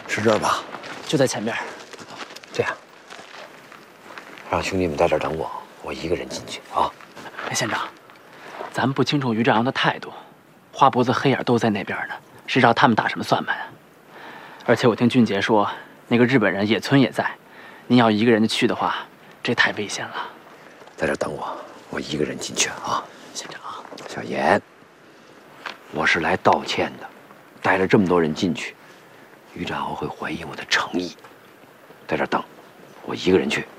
是这儿吧？ 就在前面。 这样，让兄弟们在这儿等我，我一个人进去啊。 哎，县长，咱们不清楚于占阳的态度，花脖子、黑眼都在那边呢，谁知道他们打什么算盘啊？而且我听俊杰说，那个日本人野村也在，您要一个人去的话，这太危险了。 在这儿等我，我一个人进去啊。 县长， 小严，我是来道歉的，带了这么多人进去，于占鳌会怀疑我的诚意。在这儿等，我一个人去。